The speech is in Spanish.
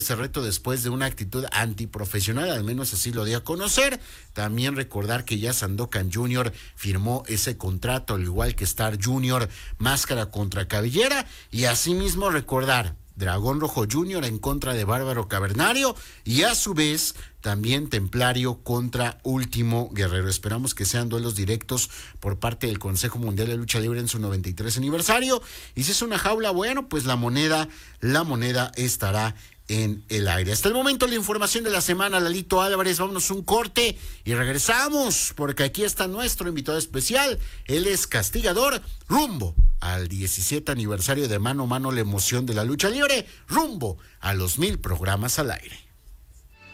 ese reto después de una actitud antiprofesional, al menos así lo dio a conocer. También recordar que ya Sandokan Jr. firmó ese contrato, al igual que Star Jr., máscara contra cabellera, y asimismo recordar Dragón Rojo Jr. en contra de Bárbaro Cavernario y a su vez también Templario contra Último Guerrero. Esperamos que sean duelos directos por parte del Consejo Mundial de Lucha Libre en su 93 aniversario. Y si es una jaula, bueno, pues la moneda estará en el aire. Hasta el momento la información de la semana, Lalito Álvarez. Vámonos un corte y regresamos, porque aquí está nuestro invitado especial. Él es Castigador, rumbo al 17 aniversario de Mano a Mano, la emoción de la lucha libre, rumbo a los 1000 programas al aire.